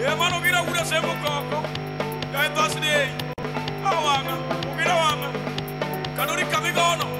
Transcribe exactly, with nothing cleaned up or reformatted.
Emano gira ura semu koko. Kai tasde. Awanga, ugira wanga. Kanuri kamigono.